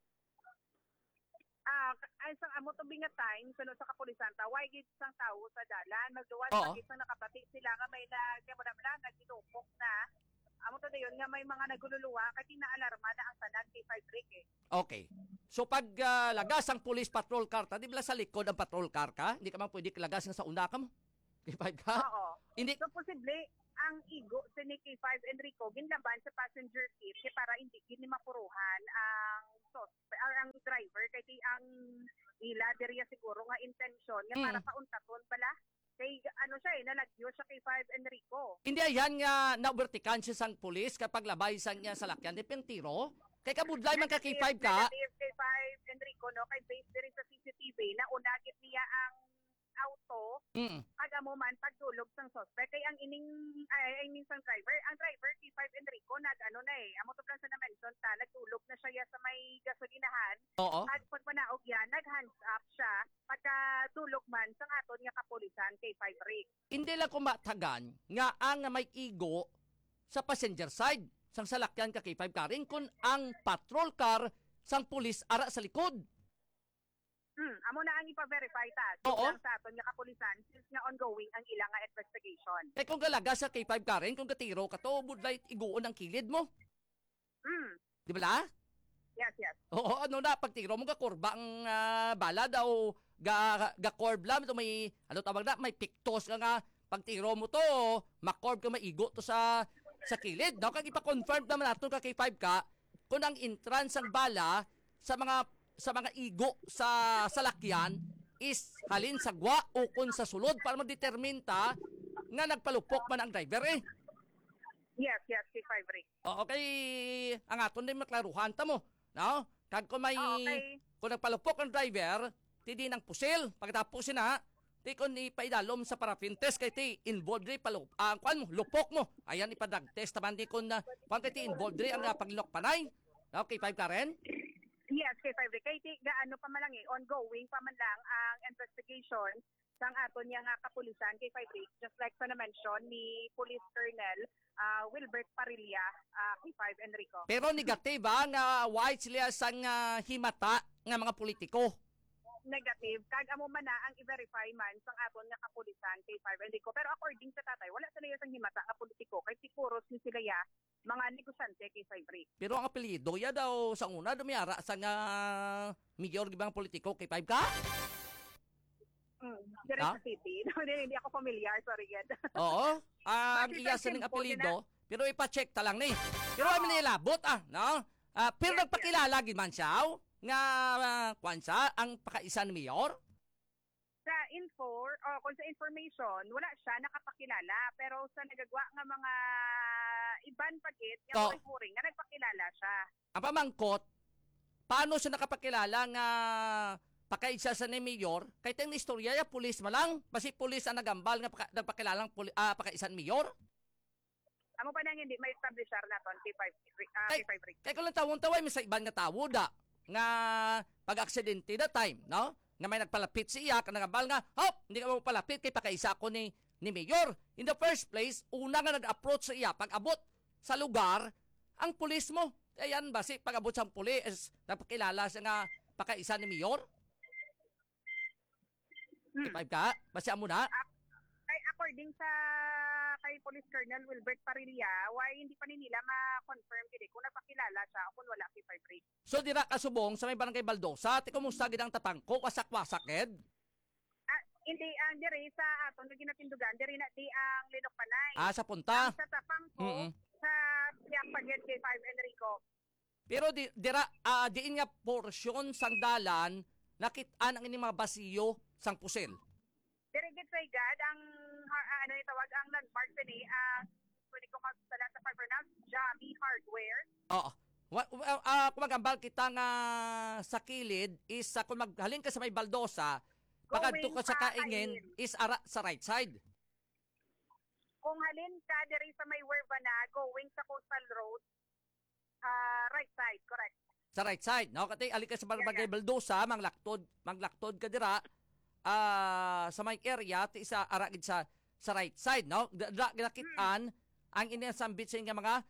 Ay sang amo to binga time sunod sa kapulisan ta, why gid sang tawo sa dalan magduwas Oo. pagit sang nakapati sila nga may nagtinupok na. Amo to dayon nga may mga nagululuwa kay tinaalarma na ang tanan kay 5 Rick eh. Okay. So pag lagas ang pulis patrol car ta, di ba sa likod ang patrol car ka? Hindi ka man pwede lagas sa una ka mo. Kay 5 ka? Oo. Hindi. So posible ang igo sa ni K5 Enrico ginlaban sa passenger seat kay para hindi gini mapuruhan ang driver kay di ang ila diriya siguro nga intention nga para pauntaton pala kay nalagyo siya kay 5 Enrico. Hindi ayan nga na-vertikan siya sang pulis kapag labay sang niya sa lakyan. Di tiro. Kay kabudlay man ka kay 5 ka. Negative kay 5 Enrico no kay based diri sa CCTV na unagit niya ang auto kada mo man pagdulog sang suspect kay ang sang driver kay 5 Enrico amo to plan sa na mention ta nagdulog na siya sa may gasolinahan. Oo. At pag panaog yan nag hands up siya pagka-dulog man sang aton nga kapulisan kay 5 Rick. Hindi lang kumatagan nga ang may igo sa passenger side sang salakyan ka kay 5 Karen kun ang patrol car sang pulis ara sa likod. Amo na ang ipa-verify ta. Oo. Lang sa aton nga kapulisan since nga ongoing ang ilang nga investigation. Kaya kung galaga sa kay 5 Karen, kung katiro ka to, budlay iguon ang kilid mo. Di ba la? Yes. Oo, pagtiro mo kurba ang bala daw, ga-corb lang, ito may, tawag na, may pictos ka nga, pagtiro mo to, makorb ka, maigo to sa kilid. Kag ipa-confirm naman natin ka kay 5 ka, kung ang entrance ang bala sa mga igo sa salakyan is halin sa gwa o kung sa sulod para ma-determine ta nga nagpalupok man ang driver eh. Yes, K5 Rick. O okay, ang aton din maklaruhan ta mo. No? Kag kung may Okay. kung nagpalupok ang driver, ti ng pusil. Pagkatapos na, ti kung ipaidalom sa paraffin test kay ti involved rin kuan mo, lupok mo. Ayan ipadag test taman di kung kuan kay ti involved rin ang paglok panay. Okay, 5 ka rin? Yes, K5 Rick. Kay ti gaano pa man lang ongoing pa man lang ang investigation sang aton niya nga kapulisan K5 Rick. Just like sa na-mention ni Police Colonel Wilbert Parilla, K5 Enrico. Pero negative nga why sila sang himata nga mga politiko. Negative. Kag amo man na ang i-verify man sang aton nga kapulisan K5 Enrico. Pero according sa tatay, wala sila sang himata nga politiko kay siguros ni sila ya mga negosyante K5 Rick. Pero ang apelyido ya daw sa una dumiyara sa nga mayor gibang politiko kay 5 ka? Direct Ha? sa city. Hindi ako familiar, sorry yet. Oo. Ang Bakit iya ang sa ning simple apelyido, pero ipa-check ta lang ni. Pero ay nilabot no? Pero Yes, nagpakilala gid man siya nga kwan siya ang pakaisan ni mayor. Sa info, kung sa information, wala siya nakapakilala. Pero sa nagagawa nga mga iban pagit, Oh. yung huring nga nagpakilala siya. Ang pamangkot, paano siya nakapakilala nga pakaisa sa ni mayor? Kay teng istorya ya pulis malang, basi pulis ang nagambal nga nagpakilalang pakaisan mayor. Amo pa nang hindi may establisher naton Ay, K5 Rick. Kaya ko lang tawon taway sa iban nga tawo da nga pag-aksidente da time, no? Nga may nagpalapit siya, ka nagambal nga, hop, hindi ka mo palapit kay pakaisa ko ni mayor. In the first place, una nga nag-approach sa iya, pag-abot sa lugar, ang pulis mo. Ayan, basi pag-abot sa pulis, napakilala siya nga pakaisa ni mayor. K5 ka? Basi amo na? Kay according sa kay Police Colonel Wilbert Parilla, why hindi pa nila ma-confirm gid kung napakilala siya o kung wala K5 Rick. So dira kasubong sa may barangay Baldosa, ti kumusta gid ang tatangko, wasak-wasak ed? Hindi ang diri sa aton nga ginatindugan, diri na di ang Linok Panay. Sa punta. Sa tapang ko Mm-mm. sa Siak Pagit K5 Enrico. Pero dira diin nga porsyon sang dalan nakit-an ang ining mga basiyo sang pusil. Dirigit sa igad ang ano itawag ang nag-mark ni pwede ko magsalat sa pag-pronounce Jami Hardware. Oo. Kung magambal kita nga sa kilid is kung maghalin ka sa may Baldosa, pagadto ka sa kaingin is ara sa right side. Kung halin ka diri sa may Huervana going sa Coastal Road, right side, correct. Sa right side, no? Katay ali ka sa barangay Baldosa, manglaktod ka dira sa may area ti isa ara gid sa right side, no? Nakit-an ang inasambit sa nga mga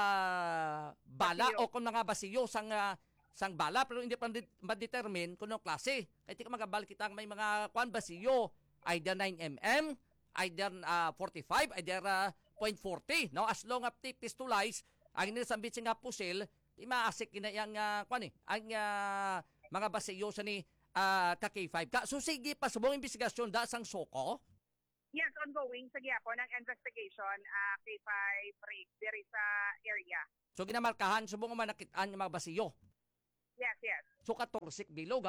bala Basiyo. o kung mga basiyo sang bala pero hindi pa ma-determine kung anong klase. Kaya ti ka magabal kita may mga kwan basiyo, either 9mm, either 45, either .40, no? As long as ti pistolize ang inasambit sa nga pusil, di maasik kina yang kwan ang mga basiyo sa ni ka K5 ka. So sige pa subong investigasyon da sang Soko. Yes, ongoing sa gyapon ng investigation K5 Rick diri sa area. So ginamarkahan subong man nakit-an yung mga basiyo. Yes. So 14 bilog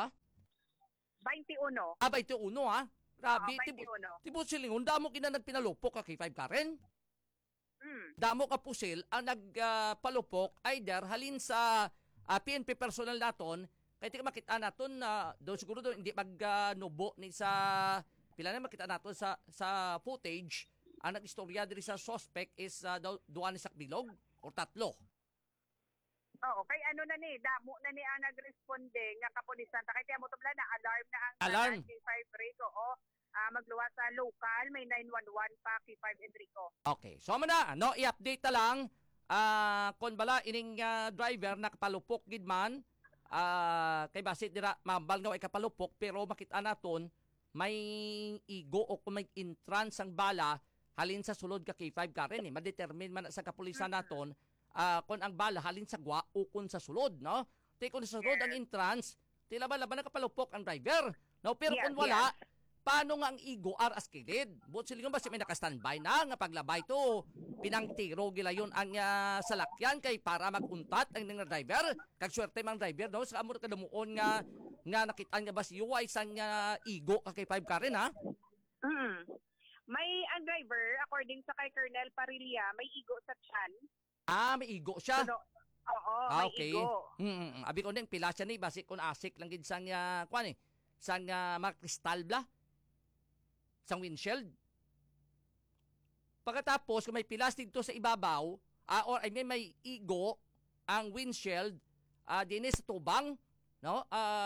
21. 21 Grabe, 21. tibo silingon damo kina nagpinalupok ka K5 Karen. Damo ka pusil ang nagpalupok either halin sa PNP personnel naton kay ti makita naton do siguro do hindi magnubo ni sa pila na makita naton sa footage ang nagistorya diri sa suspect is duwa ni Sakbilog o tatlo. Oo, kay ano na ni, damo na ni ang nagresponde nga kapulisan. Kay tiya mo tubla na alarm na ang Alarm. K5 Rick, oo. Magluwa sa local, may 911 pa K5 Enrico. Okay. So na, no, i-update ta lang kon bala ining driver nakapalupok gid man kay basit dira mambal nga ay kapalupok pero makita naton may igo o kung may entrance ang bala halin sa sulod ka K5 Karen ma-determine man sa kapulisan naton kung ang bala halin sa gwa o kung sa sulod, no? Tay kung sa sulod ang entrance, tila ba laban nakapalupok ang driver. No, pero Yes, kung wala, paano nga ang igo as kilid? But sila ba si may naka-standby na nga paglabay to, pinangtiro gila yun ang salakyan kay para maguntat ang nga driver. Kag swerte mang driver, no? Sa amor kadumuon nga nakitaan nga ba si UI sang igo ka kay 5 Karen, ha? May ang driver, according sa kay Colonel Parilla, may igo sa tiyan. May igo siya. Oo, may Okay. igo. Abi ko din pila siya ni basi kun asik lang gid sang kuan sang mga kristal bla. Sang windshield. Pagkatapos kung may pilas dito sa ibabaw, or I mean may igo ang windshield dinhi sa tubang, no?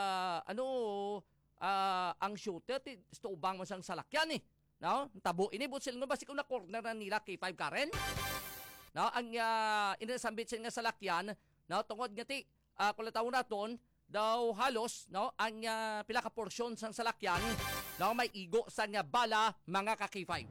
Ang shooter sa tubang mo sang salakyan no? Tabo ini busil mo basi kung na corner na nila kay 5 Karen. No, ang inasambit sa nga salakyan, no, tungod nga ti kung tawo naton daw halos no ang pila ka porsyon sang salakyan no may igo sa nga bala mga ka-K5.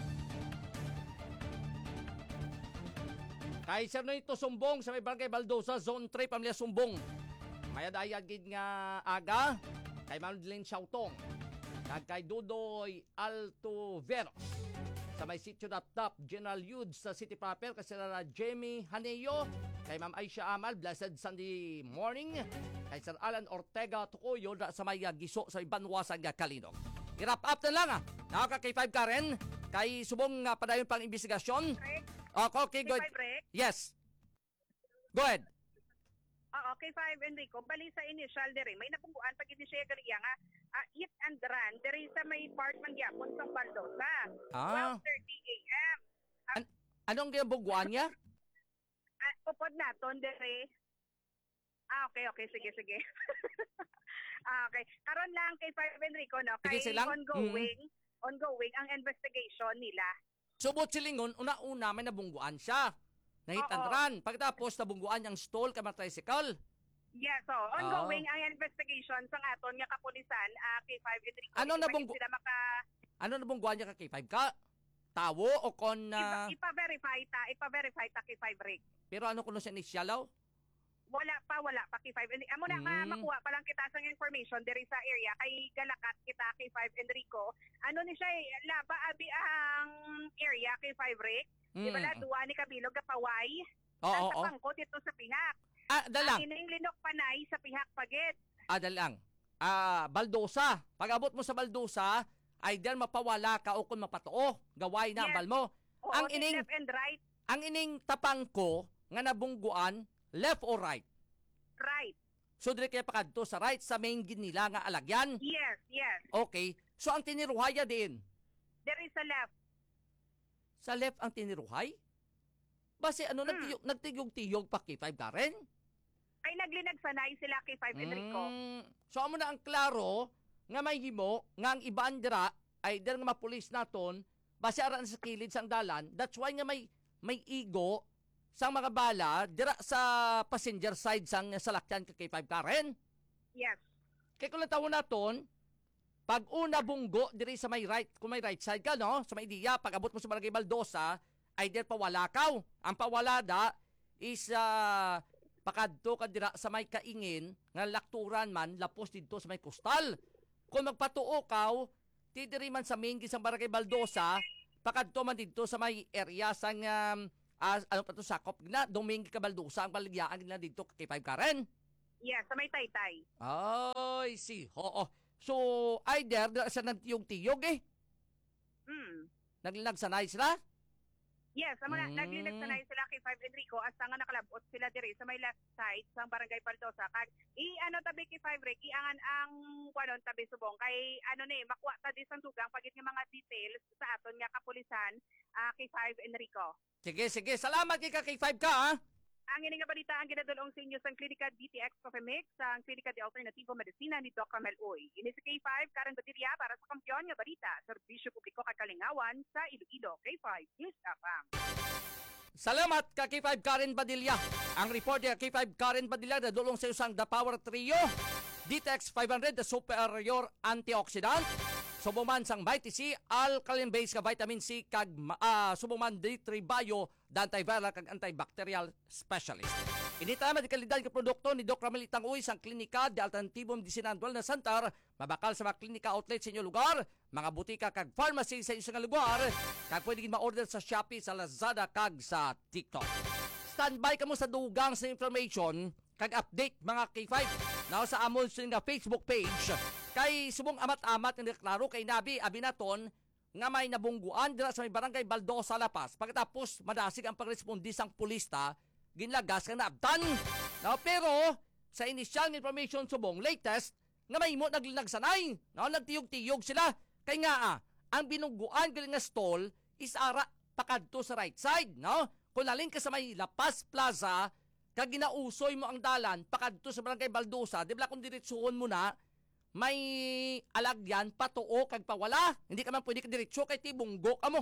Kay sir no ito Sumbong sa may Barangay Baldosa, Zone 3, Pamilya Sumbong. Mayadayag gid nga aga kay Manlin Xiaotong. Kag kay Dudoy Altuveros sa may sitio Dapdap, General Yudes sa City Proper, kasi na Jamie Haneyo, kay Ma'am Aisha Amal, Blessed Sunday Morning, kay Sir Alan Ortega Tukuyo sa may giso sa Banwasan nga Kalinog. I-wrap up na lang nakaka kay 5 Karen, kay subong padayon pang investigasyon. Okay, good. Yes. Go ahead. Oo, kay 5 Enrico, bali sa initial diri, may napungguan pag hindi siya gali nga hit and run diri sa may part man gyapon sa Baldosa. 12:30 AM. Anong ginabugwan niya? Upod naton diri. Okay, sige. Okay. Karon lang kay 5 Enrico no, kay ongoing ang investigation nila. Subot silingon, una-una may nabungguan siya. Nahit and run. Pagkatapos nabungguan yung stall ka tricycle. Yes, so ongoing ang investigation sa aton nga kapulisan kay 5 Enrico. Ano nabungguan niya ka kay 5 ka? Tawo o kon ipa-verify ta kay 5 Rick. Pero ano kuno sa inisyalaw? Wala pa kay 5 Enrico. Amo na makuha pa lang kita sang information diri sa area kay Galakat kita kay 5 Enrico. Ano ni siya laba abi ang area kay 5 Rick. Di ba na duwa ni Kabilog kapaway? Oo. Sa pangkot ito sa pihak. Dalang. Ining linok panay sa pihak pagit. Dalang. Baldosa. Pag-abot mo sa Baldosa, ay diyan mapawala ka o kung mapatuo. Gaway na ang bal mo. Oo, Ang ining left and right. Ang ining tapang ko nga nabungguan, left or right? Right. So dire kaya pakadto sa right sa main gid nila nga alagyan. Yes. Okay. So ang tiniruhaya din. There is a left. Sa left ang tiniruhay? Base nagtiyog-tiyog pa kay 5 Karen? Ay naglinag sanay sila kay 5 Enrico. So amo na ang klaro nga may himo nga ang ibaan dira ay der nga mapulis naton base aran sa kilid sang dalan. That's why nga may igo sang mga bala dira sa passenger side sang salakyan kay 5 Karen. Yes. Kay kung tawo naton pag una bunggo diri sa may right, kung may right side ka no, sa may diya pag abot mo sa Barangay Baldosa ay der pawalakaw. Ang pawalada is pakadto ka dira sa may kaingin nga lakturan man lapos dito sa may kustal. Kung magpatuo kaw ti diri man sa main sa Barangay Baldosa, pakadto man dito sa may area sang sakop na Domingo ka Baldosa ang baligyaan nila dito kay 5 Karen. Yes, sa may Taytay. Ay, see. Oo. So, either sa nagtiyog-tiyog Nagsanay sila? Yes, naglinag sanay sila kay 5 Enrico asa nga nakalabot sila diri sa may left side sa Barangay Baldosa. Kag tabi kay 5 Rick, iangan ang kwanon tabi subong kay makuha ta di sang dugang pagit nga mga details sa aton nga kapulisan kay 5 Enrico. Sige. Salamat kay 5 ka Ang ining balita ang ginadulong sa inyo sa Klinika DTX Cofemix sa Klinika de Alternativo Medicina ni Doc Carmel Uy. Ini si K5 Karen Batilya para sa Kampiyon nga Balita, Serbisyo Publiko Kakalingawan sa Iloilo. K5 News FM. Salamat ka K5 Karen Badilla. Ang report niya K5 Karen Badilla na dulong sa isang The Power Trio, DTX 500, the superior antioxidant. Subuman sang Vitamin C, alkaline-based ka vitamin C, kag subuman D3 Bio, the antiviral kag antibacterial specialist. Inita medikalidad ka produkto ni Doc Ramel Itanguy sang Klinika de Alternativo Medicina and Wellness Center, mabakal sa mga klinika outlet sa inyong lugar, mga butika kag pharmacy sa inyong lugar, kag pwede ma-order sa Shopee, sa Lazada kag sa TikTok. Standby ka mo sa dugang sa information kag update mga K5 na sa amon sa Facebook page. Kay subong amat-amat nga klaro kay Nabi Abinaton nga may nabungguan dira sa may barangay Baldosa, Lapas. Pagkatapos madasig ang pagrespondi sang pulista, ginlagas nga naabtan. No, pero sa initial information subong latest nga may mo nagsanay, no, nagtiyog-tiyog sila kay nga ang binungguan gali nga stall is ara pakadto sa right side, no? Kung lalin ka sa may Lapas Plaza, kag ginausoy mo ang dalan pakadto sa barangay Baldosa, di ba kung diretsuhon mo na, may alagyan, patuo, kag pawala. Hindi ka man pwede ka diretso kay tibunggo ka mo.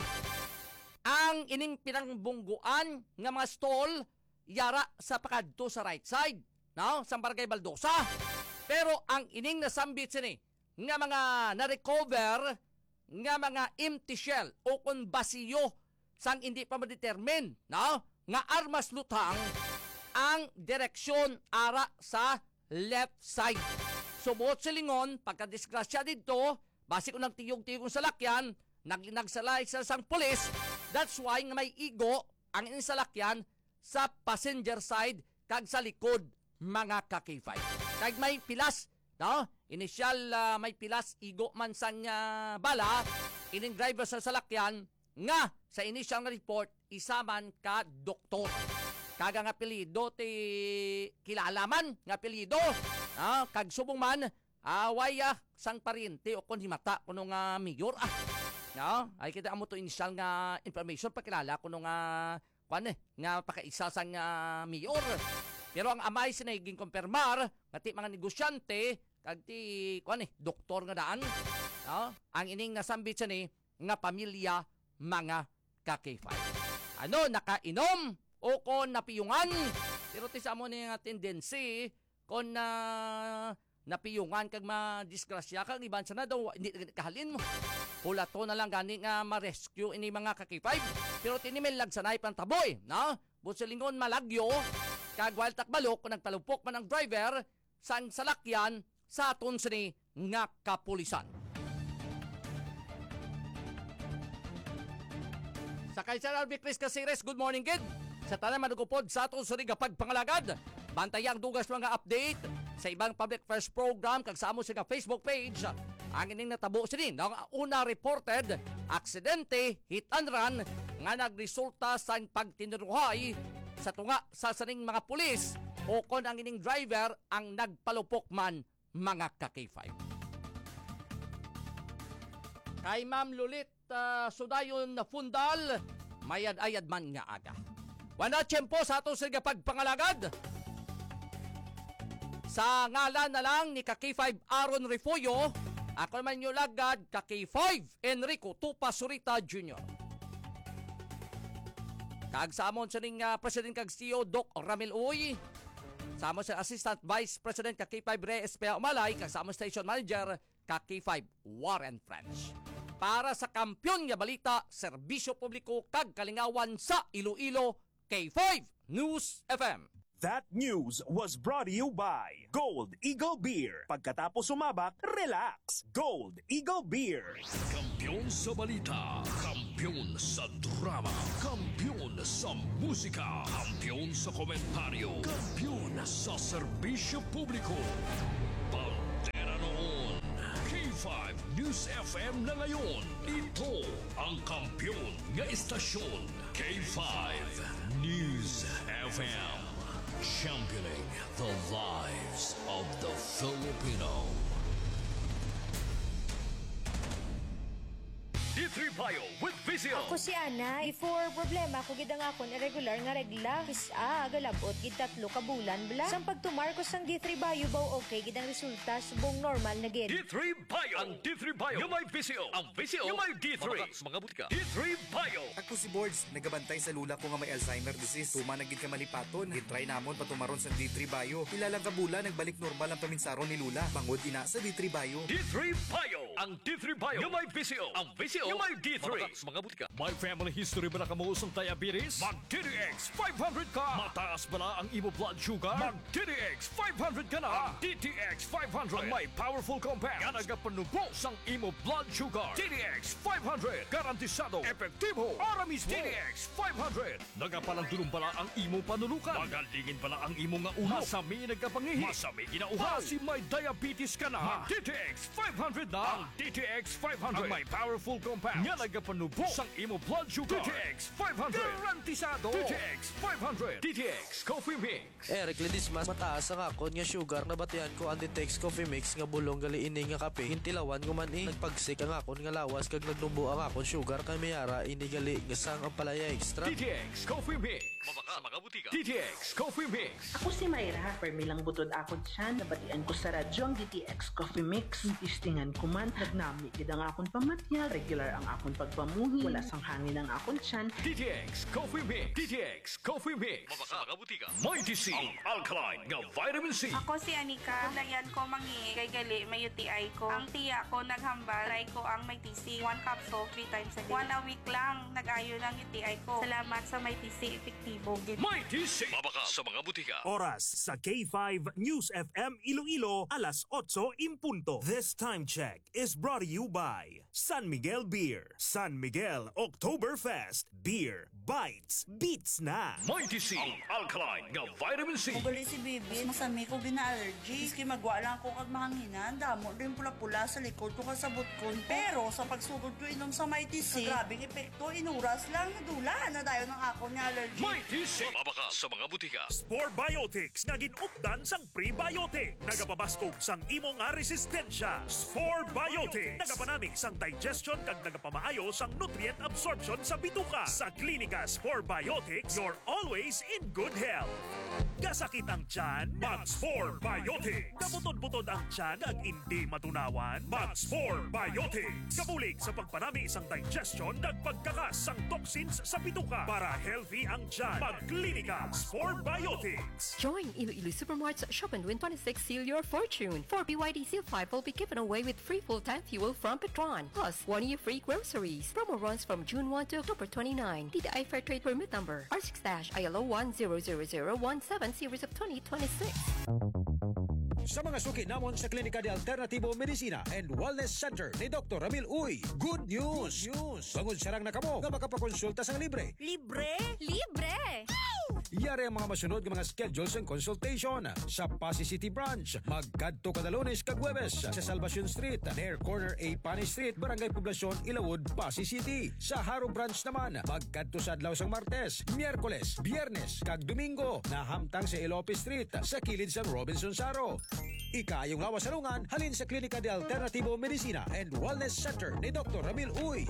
Ang ining pinangbungguan nga mga stall, yara sa pakadto sa right side, no? Sa barangay Baldosa. Pero ang ining nasambit sini, nga mga na-recover, nga mga empty shell o kung basiyo sang hindi pa ma-determine, no? Nga armas lutang ang direksyon ara sa left side. Subot silingon, pagka-disgrasya dito, basi ko nang tiyog-tiyog sa lakyan, nagsalay sa sang pulis, that's why nga may igo ang ining salakyan sa passenger side kag sa likod mga kakifay. Kag may pilas, no? Initial may pilas, igo man sang bala, ining driver sa salakyan, nga sa initial nga report, isaman ka doktor. Kaga nga apelido ti kilalaman nga apelido. Kag subong man, awaya sang parinti o kun himata kuno nga mayor. No? Ay kita amo to initial nga information pakilala kuno nga nga pakaisa sang mayor. Pero ang amay sinaging kumpirmar nga ti mga negosyante kag ti doktor nga daan. No? Ang ining nasambit siya ni nga pamilya mga kakifay. Ano, nakainom o kon napiyungan. Pero ti sa amo ni nga tendency kon napiyungan kag madisgrasya kag iban sana daw hindi kahalin mo. Pula to na lang gani nga ma-rescue ini mga kakifay. Pero tinimel lagsanay pantaboy, no? Butselingon malagyo kag while takbalok kung nagtalupok man ang driver sang salakyan sa aton sini nga kapulisan. Sakay sa Albi Chris Casires, good morning kid. Sa tanan manugupod sa aton sini nga pagpangalagad. Bantayang dugas mga update sa ibang public first program kag sa amo sa Facebook page. Ang ining natabo sini ng una reported aksidente hit and run nga nagresulta sa pagtiniruhay sa tunga sa saning mga pulis o kon ang ining driver ang nagpalupok man mga kakifay. Kay Ma'am Lulit Sudayon na Fundal, mayad-ayad man nga aga. Wana tiyempo sa ato sa pagpangalagad. Sa ngalan na lang ni Kaki5 Aaron Refollo, ako naman yung lagad Kaki5 Enrico Tupa Surita Jr. Kag sa amon sa ning President kag CEO Doc Ramil Uy, sa amon sa Assistant Vice President Kaki5 Reyes Pea Umalay, kag sa amon Station Manager Kaki5 Warren French. Para sa kampyon nga balita, serbisyo publiko kag kalingawan sa Iloilo, K5 News FM. That news was brought to you by Gold Eagle Beer. Pagkatapos sumabak, relax. Gold Eagle Beer. Kampiyon sa balita, kampiyon sa drama, kampiyon sa musika, kampiyon sa komentaryo, kampiyon sa serbisyo publiko. Pantera noon, K5 News FM na ngayon. Ito ang kampiyon nga istasyon, K5 News FM. Championing the lives of the Filipino. D3 Bio with Vizio. Ako si Ana. Before problema ko gid ang akon irregular nga regla. Kisa galabot gid 3 ka bulan bla. Sang pagtumar ko sang D3 Bio baw okay gid ang resulta subong normal na gid. D3 Bio. Ang D3 Bio yung may Vizio. Ang Vizio yung may D3. Mga butika. D3 Bio. Ako si Boards, nagabantay sa lula ko nga may Alzheimer disease. Tuma na gid ka malipaton. Gitry namon patumaron sa D3 Bio. Ilang ka bulan nagbalik normal ang paminsaron ni Lula. Bangod ina sa D3 Bio. D3 Bio. Ang D3 Bio yung may Vizio. Ang Vizio yung may D3. Mga butika. May family history ba na kamuusong diabetes? Mag-DDX 500 ka. Mataas ba na ang imo blood sugar? Mag-DDX 500 ka na. Ang DTX 500 ang may powerful compound nga nagapanubo sang imo blood sugar. DDX 500 garantisado, epektibo, ara mismo. DDX 500 nagapalandulong bala ang imo panulukan. Magalingin bala ang imo nga ulo. Masami nagkapangihi. Masami ginauhaw. Si may diabetes ka na. Mag-DTX 500 na. Ang DTX 500 ang may powerful compound nga nagapanubo sang imo blood sugar. DTX 500 garantisado. DTX 500 DTX Coffee Mix. Eric Ledismas, mataas ang akon nga sugar na batian ko ang Ditex Coffee Mix nga bulong gali ini nga kape. Hintilawan ko man nagpagsik ang akon nga lawas kag nagnubo ang akon sugar kay mayara ini gali nga sang ang palaya extra. DTX Coffee Mix. Mabaka sa mga butika. DTX Coffee Mix. Ako si Mayra, permilang butod ako dyan, nabatian ko sa radyo ang DTX Coffee Mix. Istingan ko man, nagnami gid ang akon pamatyal, regular ang akon pagpamuhi, wala sang hangin ang akon tiyan. DTX Coffee Mix. DTX Coffee Mix. Mabaka sa mga butika. Mighty C. Ang alkaline nga vitamin C. Ako si Anika, layan ko mangi kay gali may UTI ko. Ang tiya ko naghambal, try ko ang may TC. 1 capsule 3 times a day. 1 a week lang, nag-ayo ng UTI ko. Salamat sa may TC, epektibo gid. Mighty C. Mabaka sa mga butika. Oras sa K5 News FM Iloilo, alas 8:00. This time check is brought to you by San Miguel Beer. San Miguel Oktoberfest. Beer bites, beats na. Mighty C. Ang alkaline nga vitamin C. Mugali si Bibi, masami ko gina-allergy. Iski magwa lang ko kag mahanginan, damo rin pula-pula sa likod ko kasabot ko. Pero sa pagsugod ko inom sa Mighty C, grabing epekto, inuras lang, nadula na dayo ng ako ni allergy. Mighty C. Mabaka sa mga butika. Spore Biotics nga ginupdan sang prebiotic. Nagapabaskog sang imo nga resistensya. Spore Biotics. Nagapanamig sang digestion kag nagapamaayo sang nutrient absorption sa bituka. Sa Klinika Spore Biotics, you're always in good health. Gasakit ang tiyan, mag-Spore Biotics. Kabutod-butod ang tiyan ag hindi matunawan, mag-Spore Biotics. Kabulig sa pagpanami sang digestion ag pagkakas sang toxins sa bituka. Para healthy ang tiyan, mag-Klinika Spore Biotics. Join Iloilo Supermart's Shop and Win 26 Seal Your Fortune. 4 BYD Seal 5 will be given away with free full-time fuel from Petron. Plus, 1 year free groceries. Promo runs from June 1 to October 29. DTI Fair Trade Permit Number R6-ILO 1000017 Series of 2026. Sa mga suki namon sa Klinika de Alternativo Medicina and Wellness Center ni Dr. Ramil Uy, good news! Bangod sarang na kamo nga makapakonsulta sang libre. Libre? Libre! Yari ang mga masunod ng mga schedules and consultation sa Pasay City Branch. Magkadto kada Lunes kag Huwebes sa Salvacion Street, near corner A Pani Street, Barangay Poblacion, Ilawod, Pasay City. Sa Haro Branch naman, magkadto sa adlaw sang Martes, Miyerkules, Biyernes kag Domingo na hamtang sa Ilope Street sa kilid sang Robinson Saro. Ikayong lawas salungan halin sa Klinika de Alternativo Medicina and Wellness Center ni Dr. Ramil Uy.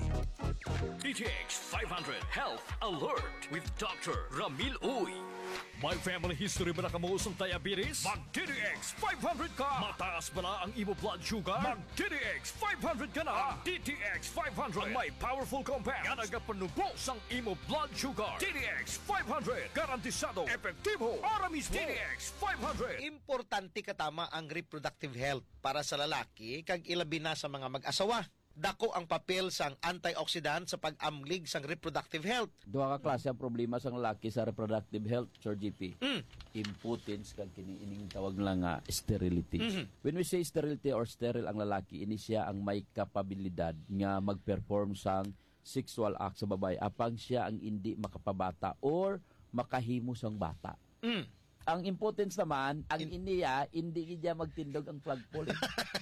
DTX 500 Health Alert with Dr. Ramil Uy. May family history ba na kamuusong diabetes? Mag-DTX 500 ka! Mataas ba na ang imo blood sugar? Mag-DTX 500 ka na! DTX 500 ang may powerful compound nga nagapanubo sang imo blood sugar. DTX 500 garantisado, epektibo, aramis. DTX 500. Importante katama ang reproductive health para sa lalaki kag ilabi na sa mga mag-asawa. Dako ang papel sang antioxidant sa pag-amlig sang reproductive health. Duha ka klase ang problema sang lalaki sa reproductive health, Sir GP. Impotence kag kini ining tawag lang nga sterility. When we say sterility or sterile ang lalaki, ini siya ang may kapabilidad nga mag-perform sang sexual act sa babae apang siya ang hindi makapabata or makahimo sang bata. Ang impotence naman, ang iniya, hindi niya magtindog ang plug pull.